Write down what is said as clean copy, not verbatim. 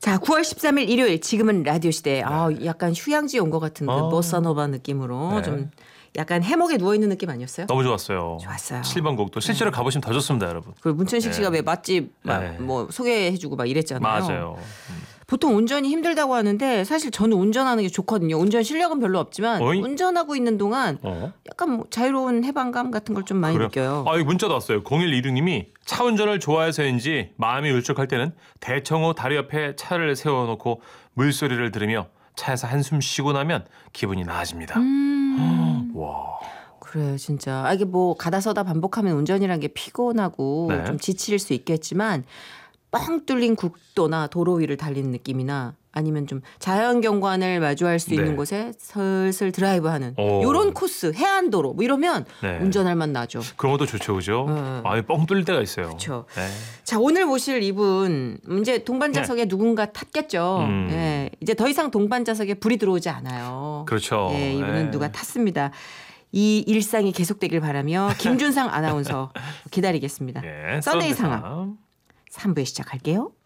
자, 9월 13일 일요일 지금은 라디오 시대. 약간 휴양지 온 것 같은 그 보사노바 느낌으로 좀 약간 해먹에 누워있는 느낌 아니었어요? 너무 좋았어요. 좋았어요. 7번 곡도 실제로 가보시면 더 좋습니다, 여러분. 그 문천식 씨가 왜 맛집 뭐 소개해주고 막 이랬잖아요. 맞아요. 보통 운전이 힘들다고 하는데 사실 저는 운전하는 게 좋거든요. 운전 실력은 별로 없지만 어이? 운전하고 있는 동안 약간 뭐 자유로운 해방감 같은 걸 좀 많이 느껴요. 아, 이 문자도 왔어요. 0126님이 차 운전을 좋아해서인지 마음이 울적할 때는 대청호 다리 옆에 차를 세워놓고 물소리를 들으며 차에서 한숨 쉬고 나면 기분이 나아집니다. 와. 그래 진짜. 이게 뭐 가다 서다 반복하면 운전이란 게 피곤하고 네. 좀 지칠 수 있겠지만 뻥 뚫린 국도나 도로 위를 달리는 느낌이나 아니면 좀 자연 경관을 마주할 수 있는 곳에 슬슬 드라이브하는 이런 코스, 해안도로 뭐 이러면 운전할 맛 나죠. 그런 것도 좋죠, 그죠? 뻥 뚫릴 때가 있어요. 그렇죠. 자, 오늘 모실 이분 이제 동반자석에 누군가 탔겠죠. 이제 더 이상 동반자석에 불이 들어오지 않아요. 그렇죠. 이분은 누가 탔습니다. 이 일상이 계속되길 바라며 김준상 아나운서 기다리겠습니다. 썬데이 상황 3부에 시작할게요.